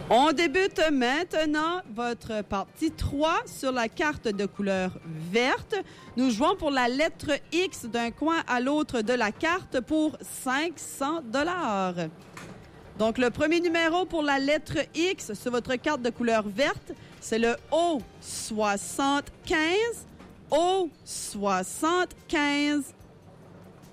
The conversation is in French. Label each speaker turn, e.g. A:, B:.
A: On débute maintenant votre partie 3 sur la carte de couleur verte. Nous jouons pour la lettre X d'un coin à l'autre de la carte pour 500 $. Donc, le premier numéro pour la lettre X sur votre carte de couleur verte, c'est le O75. O75.